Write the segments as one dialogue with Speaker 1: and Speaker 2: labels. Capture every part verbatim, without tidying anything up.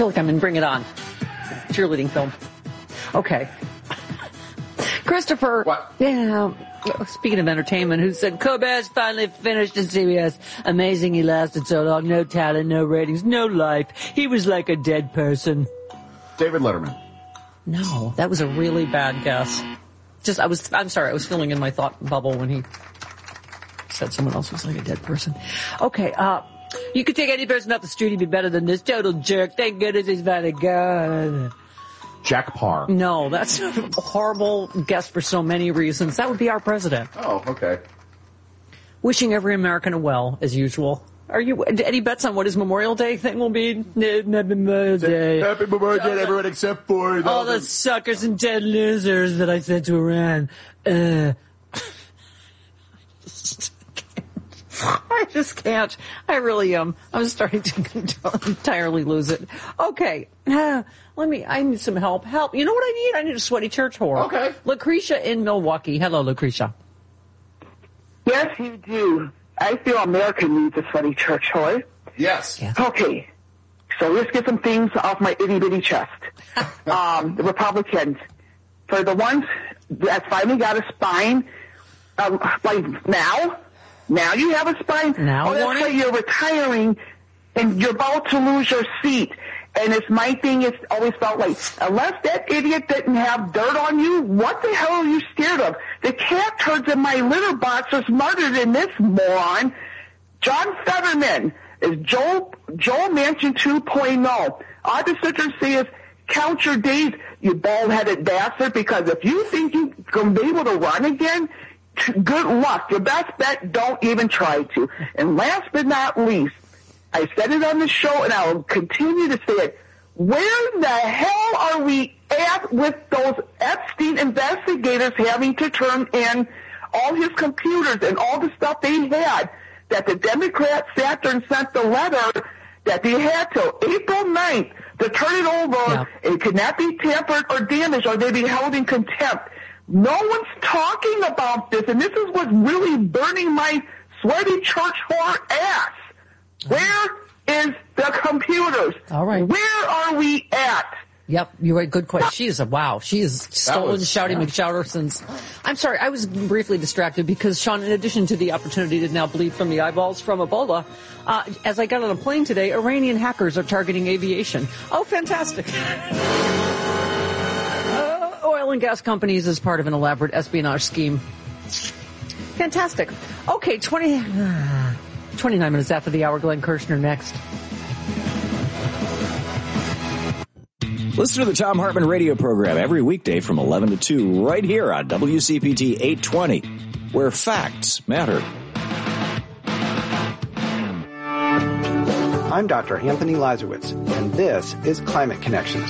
Speaker 1: feel like I'm in Bring It On. Cheerleading film. Okay. Christopher.
Speaker 2: What?
Speaker 1: Yeah. Speaking of entertainment, who said Kobach finally finished in C B S. Amazing he lasted so long. No talent, no ratings, no life. He was like a dead person.
Speaker 2: David Letterman.
Speaker 1: No, that was a really bad guess. Just, I was, I'm sorry, I was filling in my thought bubble when he said someone else was like a dead person. Okay, uh, you could take any person off the street, he'd be better than this total jerk. Thank goodness he's finally gone.
Speaker 2: Jack Parr.
Speaker 1: No, that's a horrible guess for so many reasons. That would be our president.
Speaker 2: Oh, okay.
Speaker 1: Wishing every American a well, as usual. Are you, any bets on what his Memorial Day thing will be? Happy Memorial Day.
Speaker 2: Happy Memorial Day, everyone except for...
Speaker 1: all the suckers and dead losers that I sent to Iran. Uh, I just can't. I really am. I'm starting to entirely lose it. Okay. Uh, let me, I need some help. Help. You know what I need? I need a sweaty church whore.
Speaker 2: Okay.
Speaker 1: Lucretia in Milwaukee. Hello, Lucretia.
Speaker 3: Yes, you do. I feel America needs a sweaty church whore.
Speaker 2: Yes.
Speaker 1: Yeah.
Speaker 3: Okay. So let's get some things off my itty-bitty chest. um, the Republicans, for the ones that finally got a spine, um, like now, now you have a spine.
Speaker 1: Now,
Speaker 3: oh, that's
Speaker 1: Warren?
Speaker 3: why you're retiring and you're about to lose your seat. And it's my thing, it's always felt like, unless that idiot didn't have dirt on you, what the hell are you scared of? The cat turds in my litter box are smarter than this moron. John Fetterman is Joe, Joe Manchin two point oh. All I can sit there and say is, count your days, you bald-headed bastard, because if you think you're going to be able to run again, good luck. Your best bet, don't even try to. And last but not least, I said it on the show, and I will continue to say it. Where the hell are we at with those Epstein investigators having to turn in all his computers and all the stuff they had that the Democrats sat there and sent the letter that they had till April ninth to turn it over,
Speaker 1: yeah.
Speaker 3: and it could not be tampered or damaged or they'd be held in contempt. No one's talking about this, and this is what's really burning my sweaty church whore ass. Where is the computers?
Speaker 1: All right.
Speaker 3: Where are we at?
Speaker 1: Yep, you're right. Good question. She is a wow. She is stolen
Speaker 2: was,
Speaker 1: Shouty
Speaker 2: yeah.
Speaker 1: McShouterson's. I'm sorry, I was briefly distracted because, Sean, in addition to the opportunity to now bleed from the eyeballs from Ebola, uh, as I got on a plane today, Iranian hackers are targeting aviation. Oh, fantastic. Uh, oil and gas companies as part of an elaborate espionage scheme. Fantastic. Okay, twenty, uh, twenty-nine minutes after the hour, Glenn Kirshner next.
Speaker 4: Listen to the Thom Hartmann radio program every weekday from eleven to two right here on W C P T eight twenty, where facts matter.
Speaker 5: I'm Doctor Anthony Lazarowitz, and this is Climate Connections.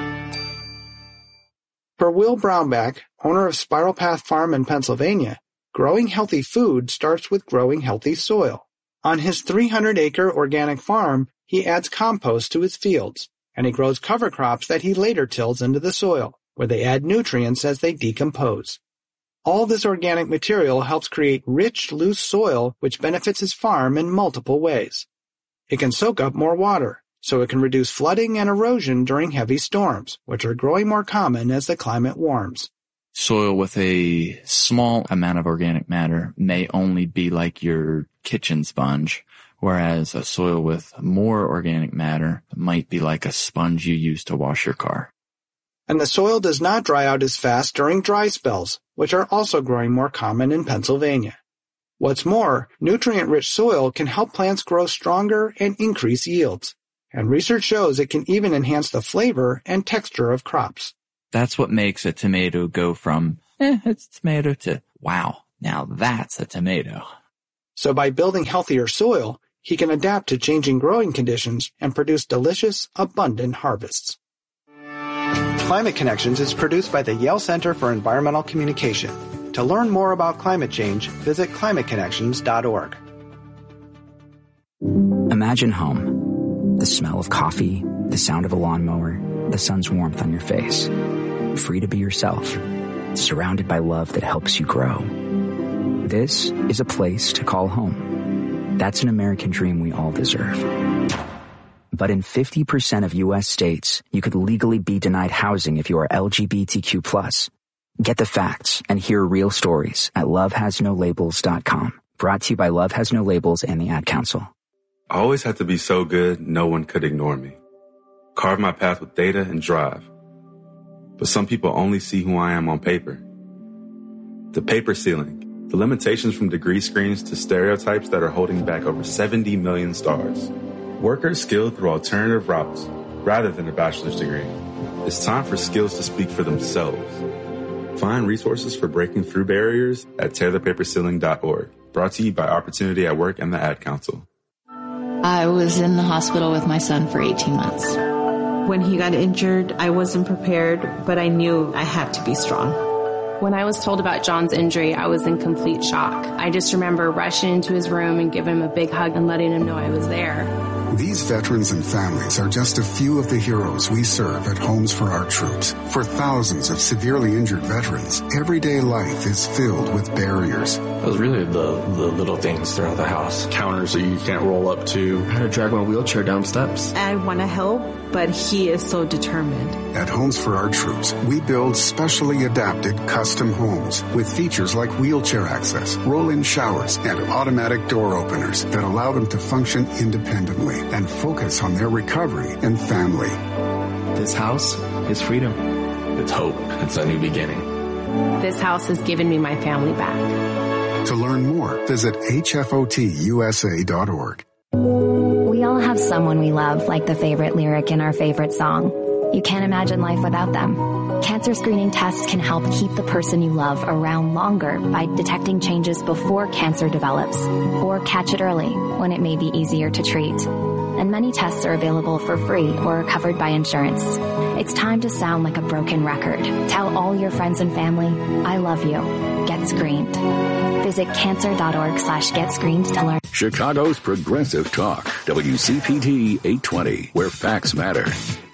Speaker 5: For Will Brownback, owner of Spiral Path Farm in Pennsylvania, growing healthy food starts with growing healthy soil. On his three hundred acre organic farm, he adds compost to his fields, and he grows cover crops that he later tills into the soil, where they add nutrients as they decompose. All this organic material helps create rich, loose soil, which benefits his farm in multiple ways. It can soak up more water, so it can reduce flooding and erosion during heavy storms, which are growing more common as the climate warms.
Speaker 6: Soil with a small amount of organic matter may only be like your kitchen sponge, whereas a soil with more organic matter might be like a sponge you use to wash your car.
Speaker 5: And the soil does not dry out as fast during dry spells, which are also growing more common in Pennsylvania. What's more, nutrient-rich soil can help plants grow stronger and increase yields. And research shows it can even enhance the flavor and texture of crops.
Speaker 6: That's what makes a tomato go from, eh, it's a tomato to, wow, now that's a tomato.
Speaker 5: So by building healthier soil, he can adapt to changing growing conditions and produce delicious, abundant harvests. Climate Connections is produced by the Yale Center for Environmental Communication. To learn more about climate change, visit climate connections dot org.
Speaker 7: Imagine home. The smell of coffee, the sound of a lawnmower, the sun's warmth on your face. Free to be yourself, surrounded by love that helps you grow. This is a place to call home. That's an American dream we all deserve. But in fifty percent of U S states, you could legally be denied housing if you are L G B T Q plus. Get the facts and hear real stories at love has no labels dot com. Brought to you by Love Has No Labels and the Ad Council.
Speaker 8: I always had to be so good, no one could ignore me. Carve my path with data and drive. But some people only see who I am on paper. The paper ceiling, the limitations from degree screens to stereotypes that are holding back over seventy million stars. Workers skilled through alternative routes rather than a bachelor's degree. It's time for skills to speak for themselves. Find resources for breaking through barriers at tear the paper ceiling dot org. Brought to you by Opportunity at Work and the Ad Council.
Speaker 9: I was in the hospital with my son for eighteen months.
Speaker 10: When he got injured, I wasn't prepared, but I knew I had to be strong.
Speaker 11: When I was told about John's injury, I was in complete shock. I just remember rushing into his room and giving him a big hug and letting him know I was there.
Speaker 12: These veterans and families are just a few of the heroes we serve at Homes for Our Troops. For thousands of severely injured veterans, everyday life is filled with barriers.
Speaker 13: It was really the, the little things throughout the house. Counters that you can't roll up to. I had to drag my wheelchair down steps.
Speaker 10: I want to help, but he is so determined.
Speaker 12: At Homes for Our Troops, we build specially adapted custom homes with features like wheelchair access, roll-in showers, and automatic door openers that allow them to function independently and focus on their recovery and family.
Speaker 13: This house is freedom. It's hope. It's a new beginning.
Speaker 11: This house has given me my family back.
Speaker 12: To learn more, visit H F O T U S A dot org.
Speaker 14: We all have someone we love, like the favorite lyric in our favorite song. You can't imagine life without them. Cancer screening tests can help keep the person you love around longer by detecting changes before cancer develops, or catch it early when it may be easier to treat. And many tests are available for free or are covered by insurance. It's time to sound like a broken record. Tell all your friends and family, I love you. Get screened. Visit cancer.org slash get screened to learn.
Speaker 15: Chicago's Progressive Talk, W C P T eight twenty, where facts matter.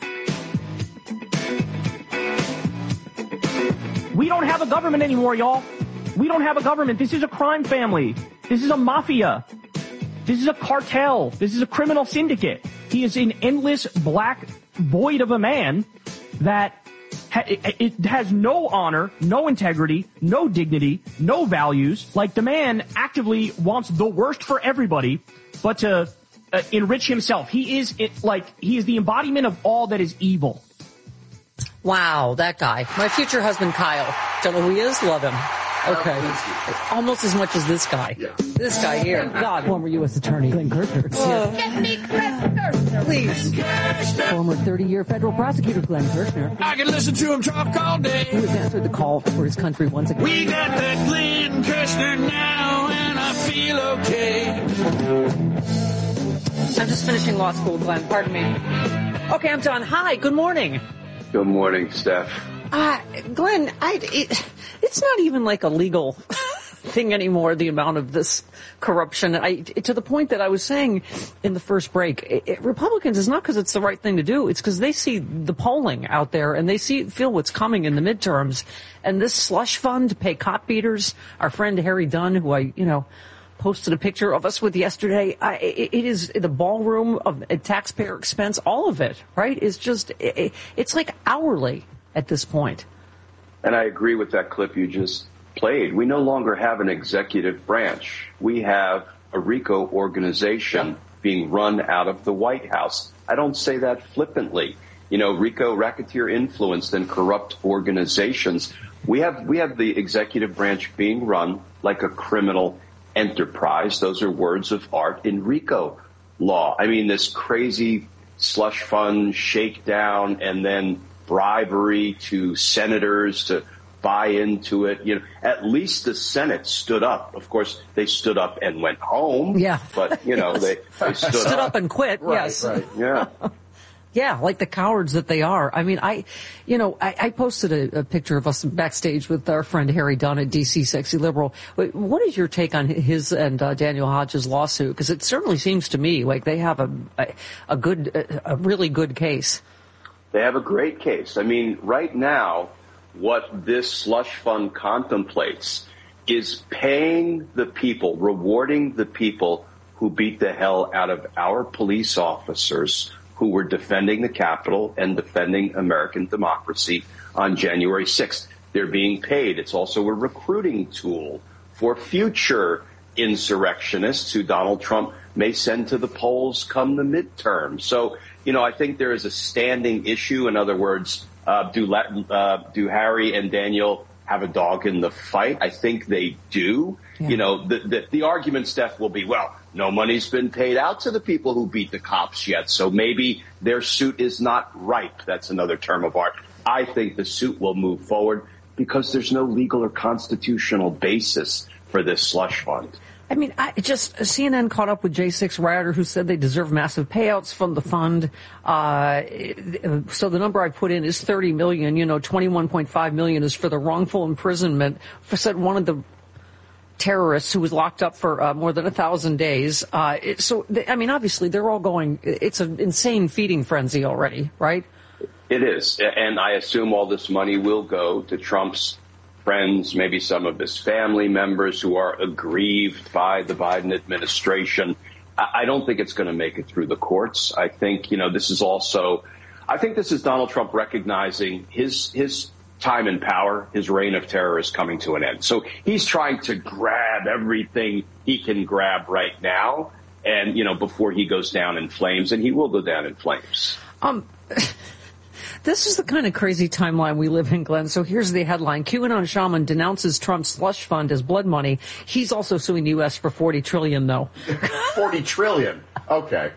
Speaker 16: We don't have a government anymore, y'all. We don't have a government. This is a crime family. This is a mafia. This is a cartel. This is a criminal syndicate. He is an endless black void of a man that ha- it has no honor, no integrity, no dignity, no values. Like, the man actively wants the worst for everybody, but to uh, enrich himself. He is it, like he is the embodiment of all that is evil.
Speaker 1: Wow, that guy. My future husband, Kyle. Don't know who he is? Love him. Okay. Almost as much as this guy. Yeah. This guy here. God.
Speaker 17: Former U S Attorney Glenn Kirshner.
Speaker 1: Uh, Get me Glenn Kirshner, please.
Speaker 17: Former thirty-year federal prosecutor Glenn Kirshner.
Speaker 18: I can listen to him talk all day.
Speaker 17: Who has answered the call for his country once again.
Speaker 18: We got that Glenn Kirshner now, and I feel okay.
Speaker 1: I'm just finishing law school, Glenn. Pardon me. Okay, I'm done. Hi, good morning.
Speaker 19: Good morning, Steph.
Speaker 1: Uh, Glenn, I, it, it's not even like a legal thing anymore, the amount of this corruption. I, to the point that I was saying in the first break, it, it, Republicans, is not because it's the right thing to do. It's because they see the polling out there and they see feel what's coming in the midterms. And this slush fund to pay cop beaters, our friend Harry Dunn, who I, you know, posted a picture of us with yesterday. I, it, it is the ballroom of a taxpayer expense. All of it, right, is just, it, it's like hourly at this point.
Speaker 19: And I agree with that clip you just played. We no longer have an executive branch. We have a RICO organization yeah. being run out of the White House. I don't say that flippantly. You know, RICO, racketeer influenced and corrupt organizations. We have, we have the executive branch being run like a criminal enterprise. Those are words of art in RICO law. I mean, this crazy slush fund shakedown and then bribery to senators to buy into it. You know, at least the Senate stood up. Of course, they stood up and went home.
Speaker 1: Yeah.
Speaker 19: But, you know, yes. they, they stood,
Speaker 1: stood
Speaker 19: up.
Speaker 1: up and quit.
Speaker 19: Right,
Speaker 1: yes.
Speaker 19: Right. Yeah.
Speaker 1: Yeah, like the cowards that they are. I mean, I, you know, I, I posted a, a picture of us backstage with our friend Harry Dunn at D C Sexy Liberal. What is your take on his and uh, Daniel Hodges' lawsuit? Because it certainly seems to me like they have a, a, a good, a, a really good case.
Speaker 19: They have a great case. I mean, right now, what this slush fund contemplates is paying the people, rewarding the people who beat the hell out of our police officers, who were defending the Capitol and defending American democracy on January sixth. They're being paid. It's also a recruiting tool for future insurrectionists who Donald Trump may send to the polls come the midterm. So, you know, I think there is a standing issue. In other words, uh, do, uh, do Harry and Daniel have a dog in the fight? I think they do. Yeah. You know, the, the, the argument, Steph, will be, well, no money's been paid out to the people who beat the cops yet, so maybe their suit is not ripe. That's another term of art. I think the suit will move forward because there's no legal or constitutional basis for this slush fund.
Speaker 1: I mean, I just C N N caught up with J six Ryder, who said they deserve massive payouts from the fund. Uh, so the number I put in is thirty million. You know, twenty-one point five million is for the wrongful imprisonment. Said one of the terrorists who was locked up for uh, more than a thousand days. Uh, it, so, they, I mean, obviously they're all going. It's an insane feeding frenzy already, right?
Speaker 19: It is, and I assume all this money will go to Trump's friends, maybe some of his family members who are aggrieved by the Biden administration. I don't think it's going to make it through the courts. I think, you know, this is also, I think this is Donald Trump recognizing his, his time in power, his reign of terror is coming to an end. So he's trying to grab everything he can grab right now. And, you know, before he goes down in flames, and he will go down in flames.
Speaker 1: Um, This is the kind of crazy timeline we live in, Glenn. So here's the headline. QAnon shaman denounces Trump's slush fund as blood money. He's also suing the U S for forty trillion dollars, though.
Speaker 2: forty trillion dollars. Okay.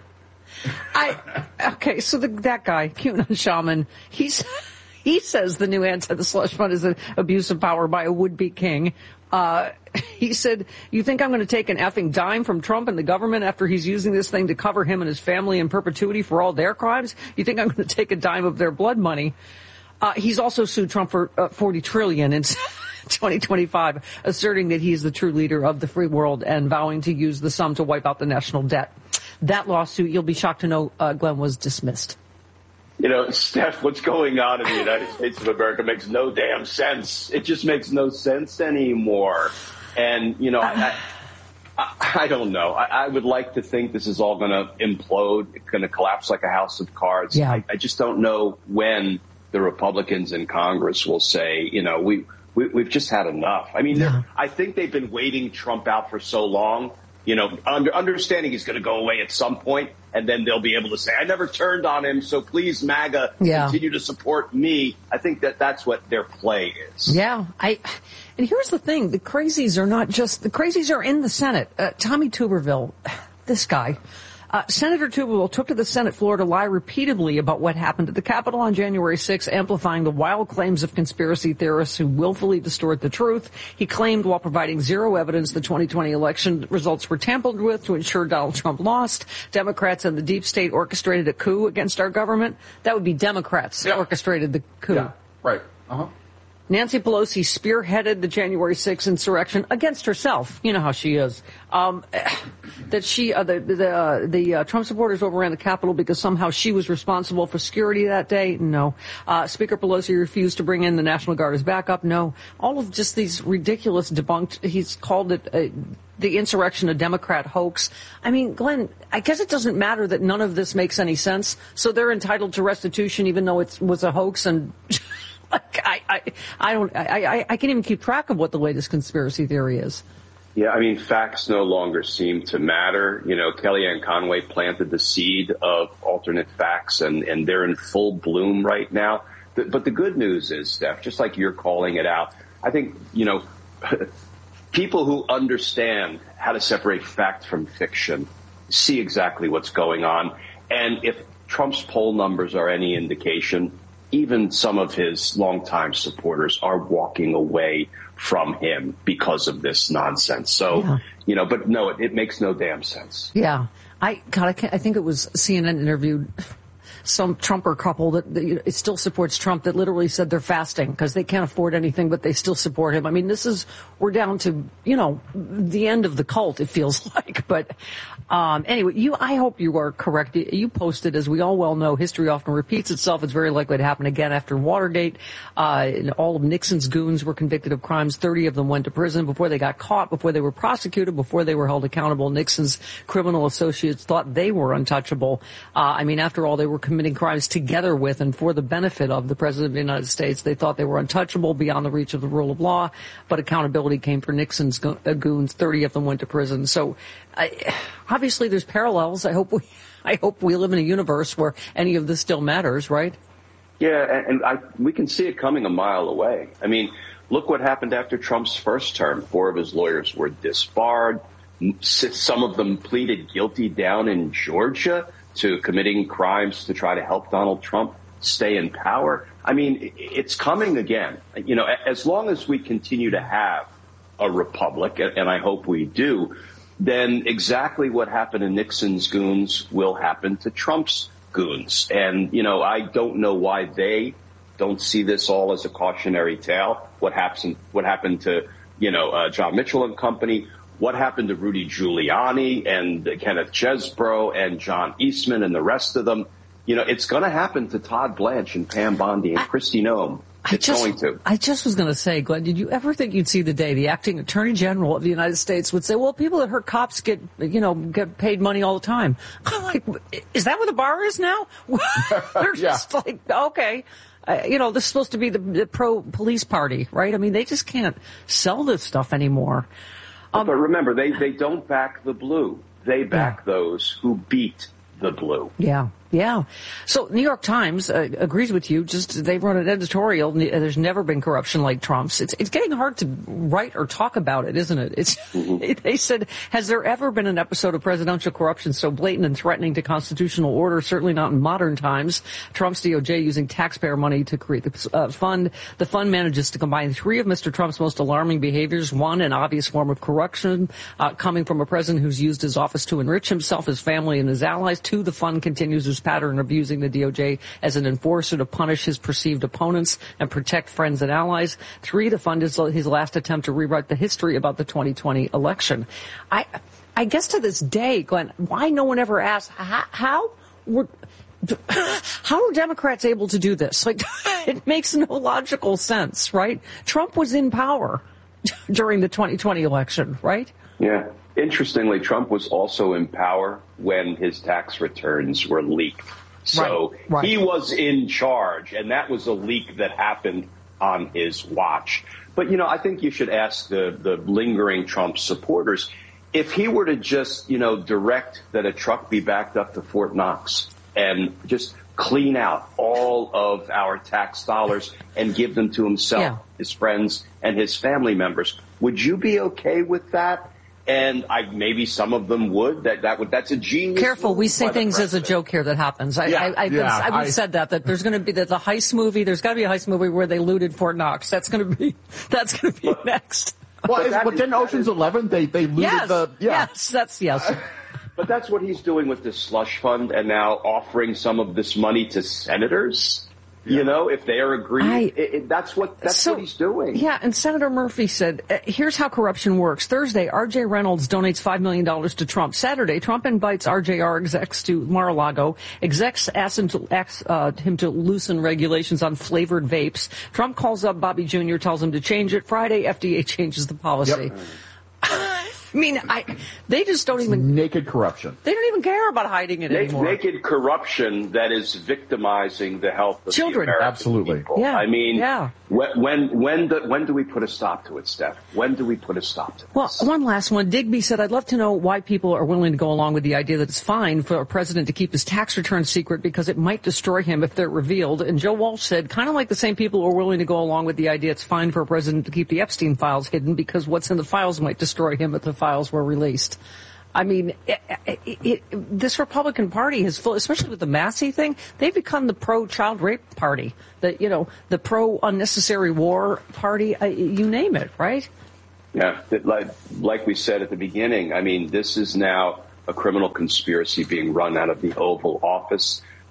Speaker 1: I, okay, so the, that guy, QAnon shaman, he's, he says the new answer to the slush fund is an abuse of power by a would-be king. Uh, he said, you think I'm going to take an effing dime from Trump and the government after he's using this thing to cover him and his family in perpetuity for all their crimes? You think I'm going to take a dime of their blood money? Uh, he's also sued Trump for uh, forty trillion dollars in twenty twenty-five, asserting that he's the true leader of the free world and vowing to use the sum to wipe out the national debt. That lawsuit, you'll be shocked to know, uh, Glenn, was dismissed.
Speaker 19: You know, Steph, what's going on in the United States of America makes no damn sense. It just makes no sense anymore. And, you know, I, I, I don't know. I, I would like to think this is all going to implode. It's going to collapse like a house of cards.
Speaker 1: Yeah.
Speaker 19: I, I just don't know when the Republicans in Congress will say, you know, we, we, we've just had enough. I mean, yeah. I think they've been waiting Trump out for so long, you know, under, understanding he's going to go away at some point. And then they'll be able to say, I never turned on him, so please, MAGA, yeah. continue to support me. I think that that's what their play is.
Speaker 1: Yeah. I, and here's the thing. The crazies are not just, the crazies are in the Senate. Uh, Tommy Tuberville, this guy, uh, Senator Tuberville took to the Senate floor to lie repeatedly about what happened at the Capitol on January sixth, amplifying the wild claims of conspiracy theorists who willfully distort the truth. He claimed while providing zero evidence the twenty twenty election results were tampered with to ensure Donald Trump lost. Democrats and the deep state orchestrated a coup against our government. That would be Democrats yeah. orchestrated the coup.
Speaker 2: Yeah, right. Uh-huh.
Speaker 1: Nancy Pelosi spearheaded the January sixth insurrection against herself. You know how she is. Um, that she, uh, the the, uh, the uh, Trump supporters overran the Capitol because somehow she was responsible for security that day. No. Uh, Speaker Pelosi refused to bring in the National Guard as backup. No. All of just these ridiculous debunked. He's called it a, the insurrection a Democrat hoax. I mean, Glenn, I guess it doesn't matter that none of this makes any sense. So they're entitled to restitution even though it was a hoax and. I, I, I don't, I, I, I can't even keep track of what the latest conspiracy theory is.
Speaker 19: Yeah, I mean, facts no longer seem to matter. You know, Kellyanne Conway planted the seed of alternate facts, and, and they're in full bloom right now. But, but the good news is, Steph, just like you're calling it out, I think, you know, people who understand how to separate fact from fiction see exactly what's going on. And if Trump's poll numbers are any indication, even some of his longtime supporters are walking away from him because of this nonsense. So, yeah. you know, but no, it, it makes no damn sense.
Speaker 1: Yeah. I, God, I, can't, I think it was C N N interviewed some Trumper couple that, that you know, it still supports Trump that literally said they're fasting because they can't afford anything, but they still support him. I mean, this is, we're down to, you know, the end of the cult, it feels like. But um, anyway, you, I hope you are correct. You posted, as we all well know, history often repeats itself. It's very likely to happen again after Watergate. Uh, all of Nixon's goons were convicted of crimes. thirty of them went to prison before they got caught, before they were prosecuted, before they were held accountable. Nixon's criminal associates thought they were untouchable. Uh, I mean, after all, they were committing crimes together with and for the benefit of the President of the United States. They thought they were untouchable, beyond the reach of the rule of law, but accountability came for Nixon's go- uh, goons. thirty of them went to prison. So I, obviously there's parallels. I hope we, I hope we live in a universe where any of this still matters, right?
Speaker 19: Yeah, and, and I, we can see it coming a mile away. I mean, look what happened after Trump's first term. Four of his lawyers were disbarred. Some of them pleaded guilty down in Georgia to committing crimes to try to help Donald Trump stay in power. I mean, it's coming again. You know, as long as we continue to have a republic, and I hope we do, then exactly what happened to Nixon's goons will happen to Trump's goons. And, you know, I don't know why they don't see this all as a cautionary tale. What happened, what happened to, you know, uh, John Mitchell and company? What happened to Rudy Giuliani and Kenneth Chesbrough and John Eastman and the rest of them? You know, it's going to happen to Todd Blanche and Pam Bondi and Kristi Noem. It's
Speaker 1: I just,
Speaker 19: going to.
Speaker 1: I just was going to say, Glenn, did you ever think you'd see the day the acting attorney general of the United States would say, well, people that hurt cops get, you know, get paid money all the time? I'm like, is that where the bar is now? They're just yeah. like, okay. Uh, you know, this is supposed to be the, the pro-police party, right? I mean, they just can't sell this stuff anymore.
Speaker 19: Um, but remember, they, they don't back the blue. They back yeah. those who beat the blue.
Speaker 1: Yeah. Yeah. So New York Times uh, agrees with you. Just they run an editorial. There's never been corruption like Trump's. It's it's getting hard to write or talk about it, isn't it? It's mm-hmm. They said, has there ever been an episode of presidential corruption so blatant and threatening to constitutional order? Certainly not in modern times. Trump's D O J using taxpayer money to create the uh, fund. The fund manages to combine three of Mister Trump's most alarming behaviors. One, an obvious form of corruption uh, coming from a president who's used his office to enrich himself, his family, and his allies. Two, the fund continues his pattern of using the D O J as an enforcer to punish his perceived opponents and protect friends and allies. Three, the fund is his last attempt to rewrite the history about the twenty twenty election. I, I guess to this day, Glenn, why no one ever asked how, how were, how are Democrats able to do this? Like, it makes no logical sense, right? Trump was in power during the twenty twenty election, right?
Speaker 19: Yeah. Interestingly, Trump was also in power when his tax returns were leaked. So
Speaker 1: right, right.
Speaker 19: he was in charge, and that was a leak that happened on his watch. But, you know, I think you should ask the, the lingering Trump supporters, if he were to just, you know, direct that a truck be backed up to Fort Knox and just clean out all of our tax dollars and give them to himself, yeah. his friends, and his family members, would you be okay with that? And I, maybe some of them would. That that would that's a genius.
Speaker 1: Careful, we say things as a joke here that happens. I,
Speaker 2: yeah,
Speaker 1: I, I've,
Speaker 2: yeah,
Speaker 1: been, I've
Speaker 2: I,
Speaker 1: said that that there's going to be that the heist movie. There's got to be a heist movie where they looted Fort Knox. That's going to be that's going to be next.
Speaker 2: Well, but, is, but then Ocean's Eleven, they they looted
Speaker 1: yes,
Speaker 2: the yeah.
Speaker 1: yes, that's yes.
Speaker 19: But that's what he's doing with this slush fund, and now offering some of this money to senators. You know, if they are agreeing, I, it, it, that's what that's
Speaker 1: so,
Speaker 19: what he's doing.
Speaker 1: Yeah, and Senator Murphy said, uh, here's how corruption works. Thursday, R J Reynolds donates five million dollars to Trump. Saturday, Trump invites R J R execs to Mar-a-Lago. Execs ask him to, ask, uh, him to loosen regulations on flavored vapes. Trump calls up Bobby Junior, tells him to change it. Friday, F D A changes the policy.
Speaker 2: Yep.
Speaker 1: I mean, I, they just don't
Speaker 2: it's
Speaker 1: even...
Speaker 2: naked corruption.
Speaker 1: They don't even care about hiding it
Speaker 19: naked,
Speaker 1: anymore.
Speaker 19: Naked corruption that is victimizing the health of
Speaker 1: children.
Speaker 19: The American
Speaker 2: Absolutely.
Speaker 19: people.
Speaker 1: Yeah.
Speaker 19: I mean,
Speaker 1: yeah.
Speaker 19: when when when do, when do we put a stop to it, Steph? When do we put a stop to it?
Speaker 1: Well, one last one. Digby said, I'd love to know why people are willing to go along with the idea that it's fine for a president to keep his tax returns secret because it might destroy him if they're revealed. And Joe Walsh said, kind of like the same people who are willing to go along with the idea it's fine for a president to keep the Epstein files hidden because what's in the files might destroy him if the files were released. I mean, it, it, it, this Republican Party has full, especially with the Massey thing, they've become the pro-child rape party, the, you know, the pro-unnecessary war party, uh, you name it, right?
Speaker 19: Yeah, like, like we said at the beginning, I mean, this is now a criminal conspiracy being run out of the Oval Office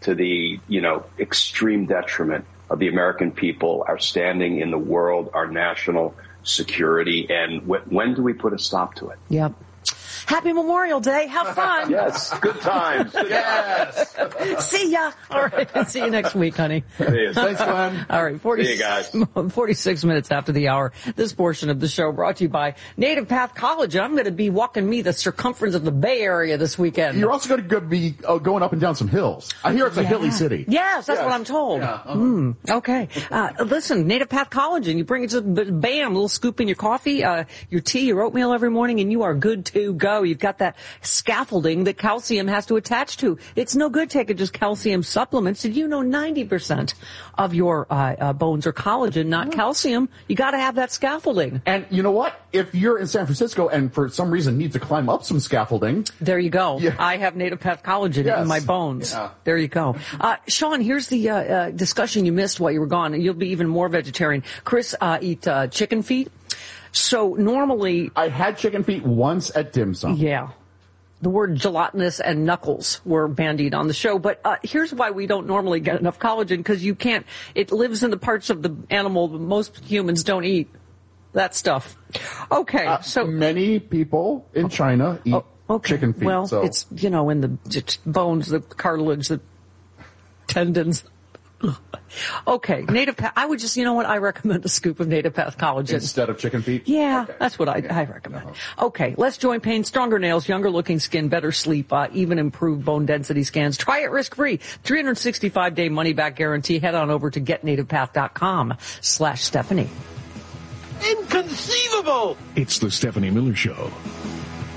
Speaker 19: to the, you know, extreme detriment of the American people, our standing in the world, our national security. And wh- when do we put a stop to it?
Speaker 1: Yep. Happy Memorial Day. Have fun.
Speaker 19: Yes. Good times.
Speaker 2: Yes.
Speaker 1: See ya. All right. See you next week, honey.
Speaker 19: See you.
Speaker 2: Thanks, Glenn.
Speaker 1: All right. forty,
Speaker 19: See you guys.
Speaker 1: forty-six minutes after the hour. This portion of the show brought to you by Native Path College. I'm going to be walking me the circumference of the Bay Area this weekend.
Speaker 2: You're also going to be uh, going up and down some hills. I hear it's a
Speaker 1: Yeah.
Speaker 2: hilly city.
Speaker 1: Yes, that's
Speaker 2: Yes.
Speaker 1: what I'm told.
Speaker 2: Yeah, uh-huh.
Speaker 1: Mm, okay. Uh, listen, Native Path College, and you bring it to, bam, a little scoop in your coffee, uh, your tea, your oatmeal every morning, and you are good to go. You've got that scaffolding that calcium has to attach to. It's no good taking just calcium supplements. Did you know ninety percent of your uh, uh, bones are collagen, not calcium? You got to have that scaffolding.
Speaker 2: And you know what? If you're in San Francisco and for some reason need to climb up some scaffolding,
Speaker 1: there you go.
Speaker 2: Yeah.
Speaker 1: I have Native Path Collagen
Speaker 2: Yes.
Speaker 1: in my bones.
Speaker 2: Yeah.
Speaker 1: There you go. Uh, Sean, here's the uh, uh, discussion you missed while you were gone, and you'll be even more vegetarian. Chris uh, eat uh, chicken feet. So normally,
Speaker 2: I had chicken feet once at dim sum.
Speaker 1: yeah. The word gelatinous and knuckles were bandied on the show, but uh, here's why we don't normally get enough collagen, because you can't, it lives in the parts of the animal that most humans don't eat. That stuff. Okay,
Speaker 2: Uh,
Speaker 1: so
Speaker 2: many people in China eat
Speaker 1: oh, okay.
Speaker 2: chicken feet.
Speaker 1: Well,
Speaker 2: so.
Speaker 1: it's, you know, in the j- bones, the cartilage, the tendons. Okay, Native Path. I would just, you know what? I recommend a scoop of Native Path collagen
Speaker 2: instead of chicken feet.
Speaker 1: Yeah,
Speaker 2: Okay.
Speaker 1: that's what I, I recommend. Okay, less joint pain, stronger nails, younger looking skin, better sleep, uh, even improved bone density scans. Try it risk-free. three hundred sixty-five day money-back guarantee. Head on over to get native path dot com slash Stephanie.
Speaker 18: Inconceivable!
Speaker 15: It's the Stephanie Miller Show.